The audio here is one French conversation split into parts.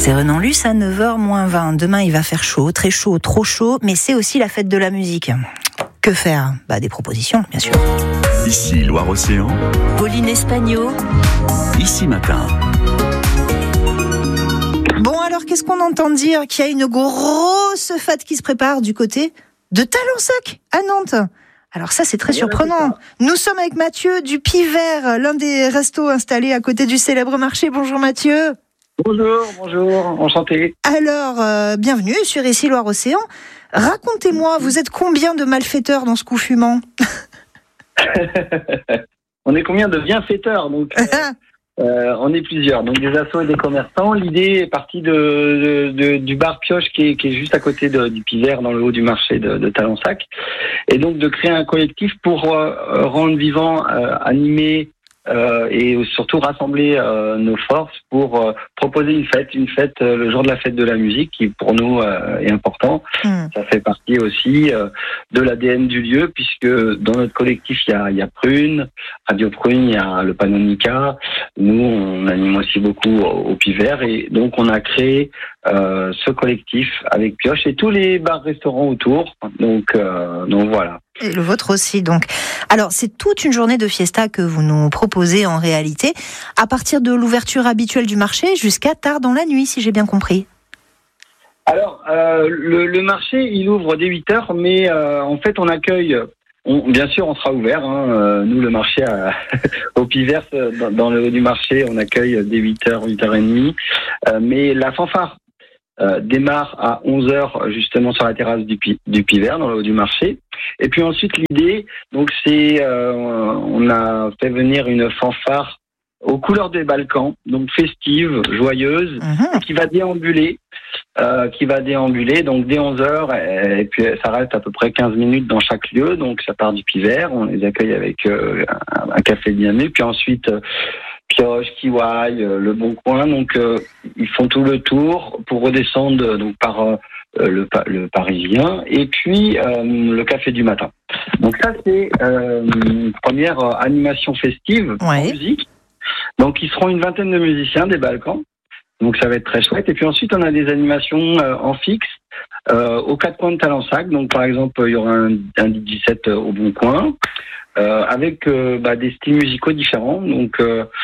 C'est Renan Luce à 9h moins 20. Demain, il va faire chaud, très chaud, trop chaud, mais c'est aussi la fête de la musique. Que faire ? Des propositions, bien sûr. Ici, Loire-Océan. Pauline Espagno. Ici Matin. Bon, alors, qu'est-ce qu'on entend dire ? Qu'il y a une grosse fête qui se prépare du côté de Talensac, à Nantes. Alors ça, c'est très surprenant. Nous sommes avec Mathieu du Pivert, l'un des restos installés à côté du célèbre marché. Bonjour Mathieu. Bonjour, enchanté. Alors, bienvenue sur Ici Loire-Océan. Racontez-moi, vous êtes combien de malfaiteurs dans ce coup fumant ? On est combien de bienfaiteurs donc on est plusieurs, donc des assos et des commerçants. L'idée est partie du bar Pioche qui est juste à côté du Pivert, dans le haut du marché de Talensac, et donc de créer un collectif pour rendre vivant, animer et surtout rassembler nos forces pour proposer une fête le jour de la fête de la musique, qui pour nous est important. Ça fait partie aussi de l'ADN du lieu, puisque dans notre collectif il y a Prune, Radio Prune, il y a le Panonica. Nous on anime aussi beaucoup au Pivert, et donc on a créé ce collectif avec Pioche et tous les bars-restaurants autour. Donc voilà. Et le vôtre aussi, donc. Alors, c'est toute une journée de fiesta que vous nous proposez en réalité, à partir de l'ouverture habituelle du marché jusqu'à tard dans la nuit, si j'ai bien compris. Alors, le marché, il ouvre dès 8h, mais en fait, on accueille... bien sûr, on sera ouvert. Nous, le marché au Pivert, dans le haut du marché, on accueille dès 8h, 8h30. Mais la fanfare démarre à 11h, justement, sur la terrasse du Pivert, dans le haut du marché. Et puis ensuite, l'idée, donc c'est, on a fait venir une fanfare aux couleurs des Balkans, donc festive, joyeuse, qui va déambuler, donc dès 11h, et puis ça reste à peu près 15 minutes dans chaque lieu. Donc ça part du Pivert, on les accueille avec un café bien né, puis ensuite Pioche, Kiwai, Le Bon Coin. Donc ils font tout le tour pour redescendre donc par le Parisien, et puis le café du matin. Donc ça, c'est une première animation festive en musique. Donc ils seront une vingtaine de musiciens des Balkans. Donc ça va être très chouette. Et puis ensuite, on a des animations en fixe aux quatre coins de Talensac. Donc par exemple, il y aura un DJ set au Bon Coin, avec des styles musicaux différents. Donc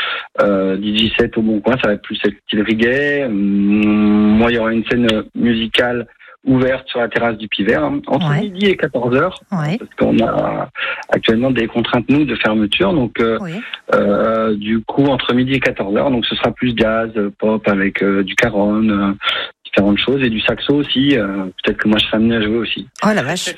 DJ set au Bon Coin, ça va être plus style reggae. Moi, il y aura une scène musicale ouverte sur la terrasse du Pivert, entre midi et 14h, parce qu'on a actuellement des contraintes, nous, de fermeture. Donc du coup, entre midi et 14h, donc ce sera plus jazz, pop, avec du caron, différentes choses, et du saxo aussi. Peut-être que moi je serai amené à jouer aussi. Oh la vache.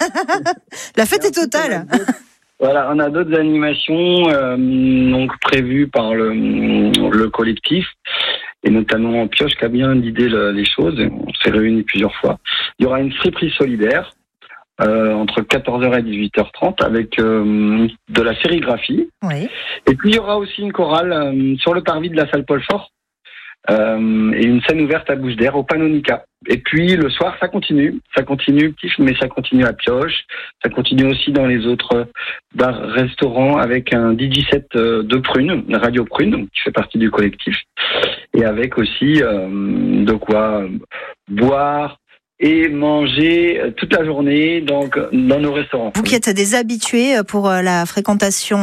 La fête est totale. Voilà, on a d'autres animations donc prévues par le collectif, et notamment Pioche qui a bien guidé les choses. On s'est réunis plusieurs fois. Il y aura une friperie solidaire entre 14h et 18h30 avec de la sérigraphie. Et puis il y aura aussi une chorale sur le parvis de la salle Paul Fort, et une scène ouverte à Bouche d'Air au Panonica. Et puis le soir, ça continue, mais ça continue à Pioche, ça continue aussi dans les autres bars-restaurants avec un DJ set de Prune, Radio Prune, qui fait partie du collectif, et avec aussi de quoi boire et manger toute la journée donc dans nos restaurants. Vous qui êtes des habitués pour la fréquentation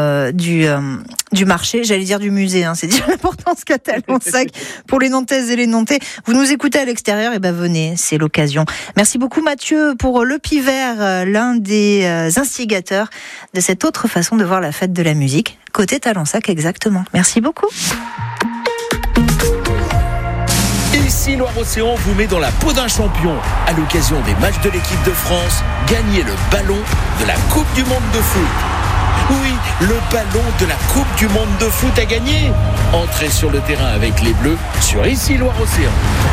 du marché, j'allais dire du musée, c'est dire l'importance qu'a Talensac pour les Nantaises et les Nantais. Vous nous écoutez à l'extérieur, et venez, c'est l'occasion. Merci beaucoup Mathieu pour le Pivert, l'un des instigateurs de cette autre façon de voir la fête de la musique, côté Talensac exactement. Merci beaucoup. Ici, Loire-Océan vous met dans la peau d'un champion. À l'occasion des matchs de l'équipe de France, gagnez le ballon de la Coupe du Monde de foot. Oui, le ballon de la Coupe du Monde de foot à gagner. Entrez sur le terrain avec les Bleus sur Ici, Loire-Océan.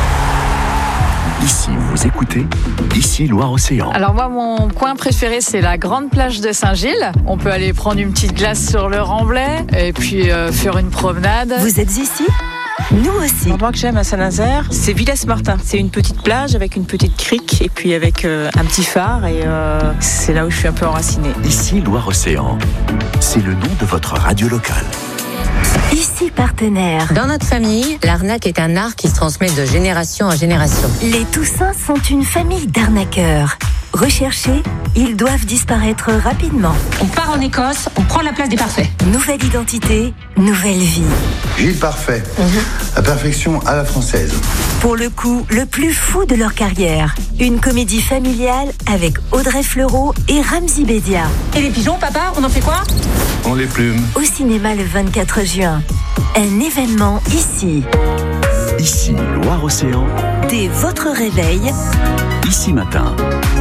Ici, vous écoutez Ici Loire-Océan. Alors moi, mon coin préféré, c'est la grande plage de Saint-Gilles. On peut aller prendre une petite glace sur le Remblai et puis faire une promenade. Vous êtes ici ? Nous aussi. L'endroit que j'aime à Saint-Nazaire, c'est Villers-Martin. C'est une petite plage avec une petite crique et puis avec un petit phare, et c'est là où je suis un peu enracinée. Ici Loire-Océan, c'est le nom de votre radio locale. Ici Partenaire. Dans notre famille, l'arnaque est un art qui se transmet de génération en génération. Les Toussins sont une famille d'arnaqueurs. Recherchés, ils doivent disparaître rapidement. On part en Écosse, on prend la place des Parfaits. Nouvelle identité, nouvelle vie. Gilles Parfait, la perfection à la française. Pour le coup, le plus fou de leur carrière. Une comédie familiale avec Audrey Fleurot et Ramzy Bedia. Et les pigeons, papa, on en fait quoi? On les plume. Au cinéma le 24 juin. Un événement ici. Ici Loire-Océan. Dès votre réveil. Ici Matin.